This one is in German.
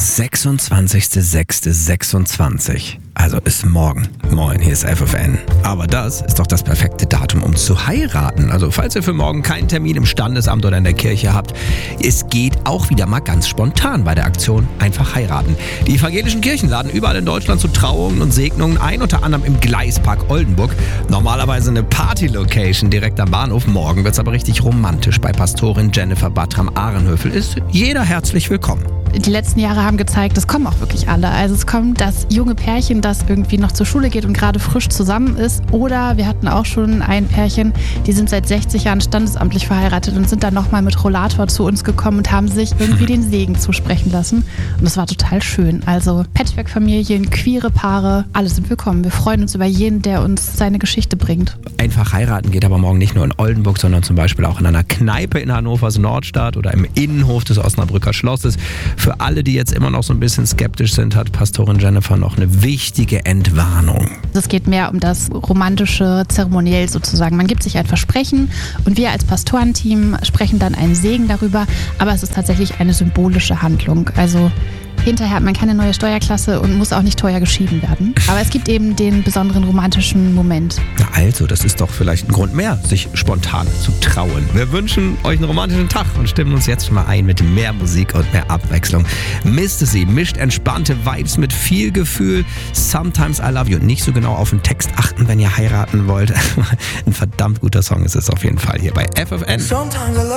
26.06.26. Also ist morgen. Moin, hier ist FFN. Aber das ist doch das perfekte Datum, um zu heiraten. Also falls ihr für morgen keinen Termin im Standesamt oder in der Kirche habt, es geht auch wieder mal ganz spontan bei der Aktion Einfach heiraten. Die evangelischen Kirchen laden überall in Deutschland zu Trauungen und Segnungen ein, unter anderem im Gleispark Oldenburg. Normalerweise eine Party-Location direkt am Bahnhof. Morgen wird es aber richtig romantisch. Bei Pastorin Jennifer Bartram-Ahrenhöfel ist jeder herzlich willkommen. Die letzten Jahre haben gezeigt, es kommen auch wirklich alle. Also es kommt das junge Pärchen, das irgendwie noch zur Schule geht und gerade frisch zusammen ist. Oder wir hatten auch schon ein Pärchen, die sind seit 60 Jahren standesamtlich verheiratet und sind dann nochmal mit Rollator zu uns gekommen und haben sich irgendwie den Segen zusprechen lassen. Und das war total schön. Also Patchwork-Familien, queere Paare, alle sind willkommen. Wir freuen uns über jeden, der uns seine Geschichte bringt. Einfach heiraten geht aber morgen nicht nur in Oldenburg, sondern zum Beispiel auch in einer Kneipe in Hannovers Nordstadt oder im Innenhof des Osnabrücker Schlosses. Für alle, die jetzt immer noch so ein bisschen skeptisch sind, hat Pastorin Jennifer noch eine wichtige Entwarnung. Es geht mehr um das romantische Zeremoniell sozusagen. Man gibt sich ein Versprechen und wir als Pastorenteam sprechen dann einen Segen darüber, aber es ist tatsächlich eine symbolische Handlung. Also hinterher hat man keine neue Steuerklasse und muss auch nicht teuer geschieden werden. Aber es gibt eben den besonderen romantischen Moment. Na also, das ist doch vielleicht ein Grund mehr, sich spontan zu trauen. Wir wünschen euch einen romantischen Tag und stimmen uns jetzt schon mal ein mit mehr Musik und mehr Abwechslung. Misty mischt entspannte Vibes mit viel Gefühl. Sometimes I Love You. Nicht so genau auf den Text achten, wenn ihr heiraten wollt. Ein verdammt guter Song ist es auf jeden Fall hier bei FFN.